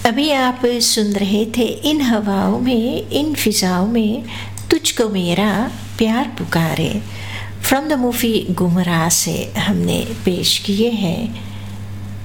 अभी आप सुन रहे थे इन हवाओं में, इन फिजाओं में तुझको मेरा प्यार पुकारे। फ्रॉम द मूवी गुमराह से हमने पेश किए हैं